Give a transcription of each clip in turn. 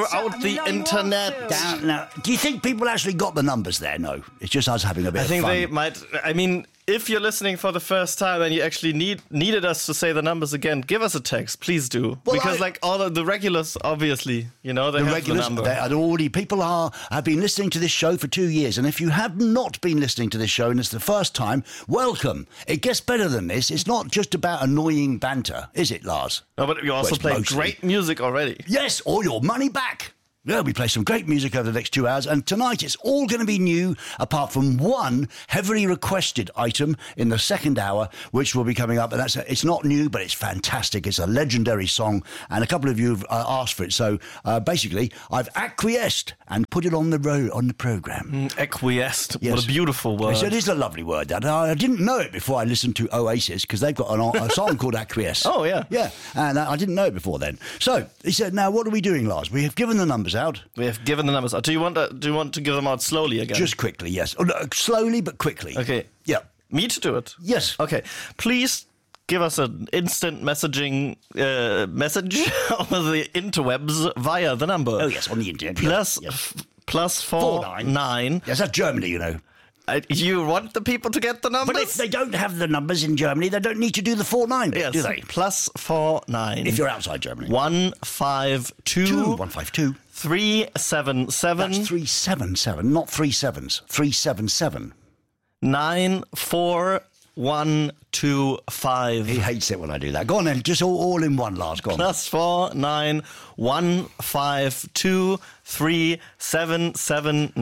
throughout the internet. Now, do you think people actually got the numbers there? No, it's just us having a bit of fun. I think they might. I mean, if you're listening for the first time and you actually needed us to say the numbers again, give us a text, please do. Well, because all of the regulars, obviously, they have regulars, the number. They had already. People have been listening to this show for 2 years, and if you have not been listening to this show and it's the first time, welcome. It gets better than this. It's not just about annoying banter, is it, Lars? No, but you also play great music already. Yes, or your money back. Yeah, we play some great music over the next 2 hours, and tonight it's all going to be new, apart from one heavily requested item in the second hour, which will be coming up. And it's not new, but it's fantastic. It's a legendary song, and a couple of you have asked for it. So basically, I've acquiesced and put it on the programme. Acquiesced. Yes. What a beautiful word. It is a lovely word. I didn't know it before I listened to Oasis, because they've got a song called Acquiesce. Oh, yeah. Yeah, and I didn't know it before then. So he said, now what are we doing, Lars? We have given the numbers out. We have given the numbers out. Do you want to give them out slowly again? Just quickly, yes. Slowly but quickly. Okay. Yeah. Me to do it? Yes. Okay. Please give us an instant messaging message over the interwebs via the number. Oh, yes, on the internet. Plus 49. Yes, that's Germany, you know. You want the people to get the numbers? But if they don't have the numbers in Germany, they don't need to do the 49 bit, yes, do they? Plus 49. If you're outside Germany. 152. 152. 377. That's 377, not 3 sevens. 377. 94125. He hates it when I do that. Go on then, just all in one, Lars. Go on. Plus 49152 377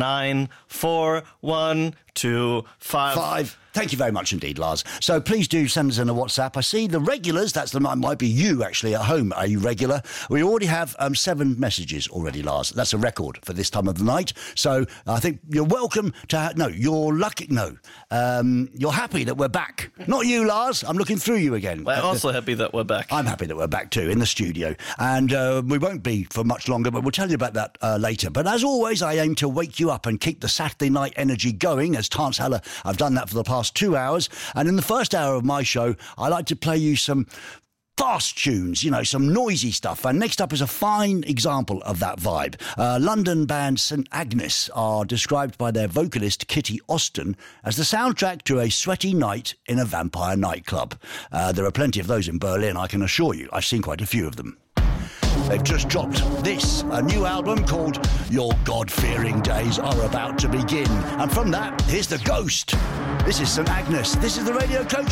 94125. Thank you very much indeed, Lars. So please do send us in a WhatsApp. I see the regulars, might be you actually at home. Are you regular? We already have 7 messages already, Lars. That's a record for this time of the night. So I think you're welcome to... you're lucky... No. You're happy that we're back. Not you, Lars. I'm looking through you again. We're also happy that we're back. I'm happy that we're back too, in the studio. And we won't be for much longer, but we'll tell you about that later. But as always, I aim to wake you up and keep the Saturday night energy going. As Tance Heller, I've done that for the past 2 hours. And in the first hour of my show, I like to play you some fast tunes, some noisy stuff. And next up is a fine example of that vibe. London band St Agnes are described by their vocalist Kitty Austin as the soundtrack to a sweaty night in a vampire nightclub. There are plenty of those in Berlin, I can assure you. I've seen quite a few of them. They've just dropped a new album called Your God-Fearing Days Are About to Begin. And from that, here's The Ghost. This is St Agnes. This is the Radio Coach